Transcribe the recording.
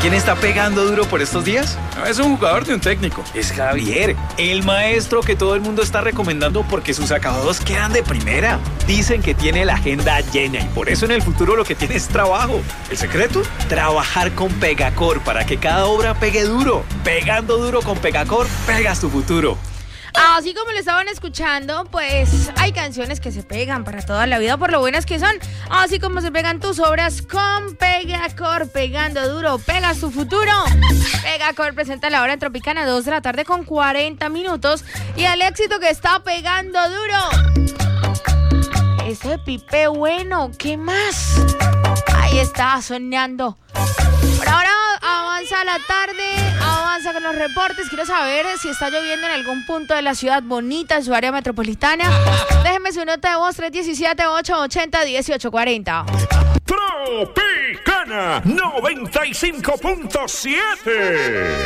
¿Quién está pegando duro por estos días? No, es un jugador de un técnico. Es Javier, el maestro que todo el mundo está recomendando porque sus acabados quedan de primera. Dicen que tiene la agenda llena y por eso en el futuro lo que tiene es trabajo. ¿El secreto? Trabajar con Pegacor para que cada obra pegue duro. Pegando duro con Pegacor, pegas tu futuro. Así como lo estaban escuchando, pues hay canciones que se pegan para toda la vida por lo buenas que son. Así como se pegan tus obras con Pegacor, pegando duro, pegas tu futuro. Pegacor presenta la hora en Tropicana, 2 de la tarde con 40 minutos. Y el éxito que está pegando duro. Ese pipe bueno, ¿qué más? Ahí está sonando. Por ahora avanza la tarde, avanza con los reportes. Quiero saber si está lloviendo en algún punto de la ciudad bonita, en su área metropolitana. Déjenme su nota de voz, 317-880-1840. Tropicana 95.7.